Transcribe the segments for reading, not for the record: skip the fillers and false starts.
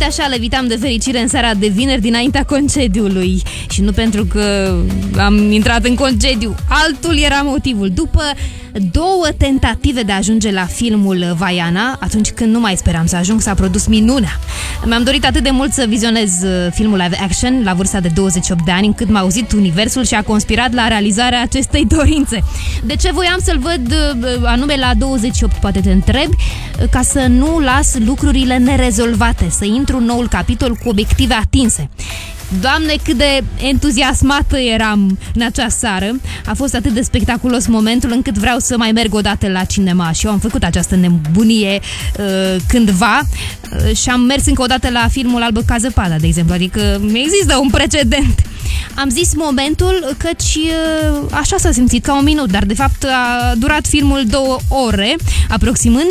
așa levitam de fericire în seara de vineri dinaintea concediului. Și nu pentru că am intrat în concediu, altul era motivul. După 2 tentative de a ajunge la filmul Vaiana, atunci când nu mai speram să ajung, s-a produs minunea. Mi-am dorit atât de mult să vizionez filmul live action la vârsta de 28 de ani, încât m-a auzit universul și a conspirat la realizarea acestei dorințe. De ce voiam să-l văd anume la 28, poate te întrebi? Ca să nu las lucrurile nerezolvate, să intru în noul capitol cu obiective atinse. Doamne, cât de entuziasmată eram în acea seară. A fost atât de spectaculos momentul încât vreau să mai merg o dată la cinema. Și eu am făcut această nebunie cândva și am mers încă o dată la filmul Albă ca zăpada, de exemplu. Adică există un precedent. Am zis momentul căci așa s-a simțit, ca un minut, dar de fapt a durat filmul 2 ore aproximând.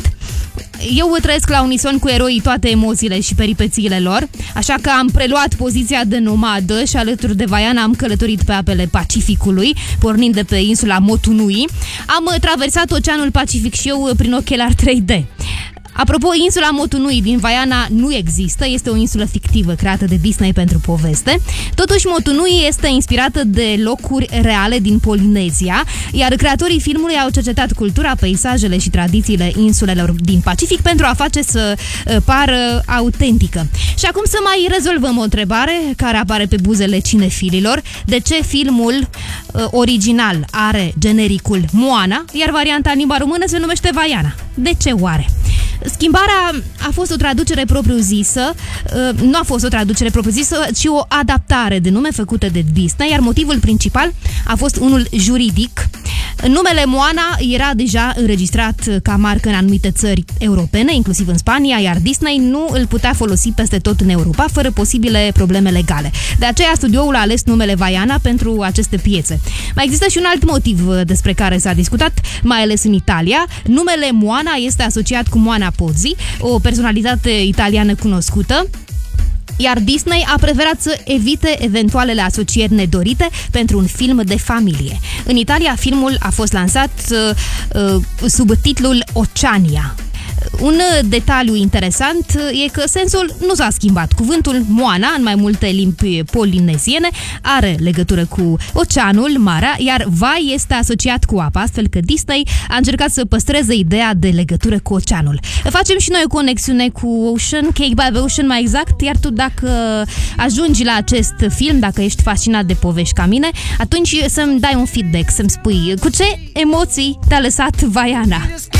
Eu trăiesc la unison cu eroii toate emoțiile și peripețiile lor, așa că am preluat poziția de nomadă și alături de Vaiana am călătorit pe apele Pacificului, pornind de pe insula Motunui. Am traversat Oceanul Pacific și eu prin ochelari 3D. Apropo, insula Motunui din Vaiana nu există, este o insulă fictivă creată de Disney pentru poveste. Totuși, Motunui este inspirată de locuri reale din Polinezia, iar creatorii filmului au cercetat cultura, peisajele și tradițiile insulelor din Pacific pentru a face să pară autentică. Și acum să mai rezolvăm o întrebare care apare pe buzele cinefililor. De ce filmul original are genericul Moana, iar varianta în limba română se numește Vaiana? De ce oare? Schimbarea a fost o traducere propriu-zisă, nu a fost o traducere propriu-zisă, ci o adaptare de nume făcută de Disney, iar motivul principal a fost unul juridic. Numele Moana era deja înregistrat ca marcă în anumite țări europene, inclusiv în Spania, iar Disney nu îl putea folosi peste tot în Europa, fără posibile probleme legale. De aceea, studioul a ales numele Vaiana pentru aceste piețe. Mai există și un alt motiv despre care s-a discutat, mai ales în Italia. Numele Moana este asociat cu Moana Pozzi, o personalitate italiană cunoscută, iar Disney a preferat să evite eventualele asocieri nedorite pentru un film de familie. În Italia, filmul a fost lansat sub titlul Oceania. Un detaliu interesant e că sensul nu s-a schimbat. Cuvântul Moana, în mai multe limbi polineziene, are legătură cu oceanul, marea, iar vai este asociat cu apa, astfel că Disney a încercat să păstreze ideea de legătură cu oceanul. Facem și noi o conexiune cu Ocean, Cake by the Ocean mai exact, iar tu dacă ajungi la acest film, dacă ești fascinat de povești ca mine, atunci să-mi dai un feedback, să-mi spui cu ce emoții te-a lăsat Vaiana.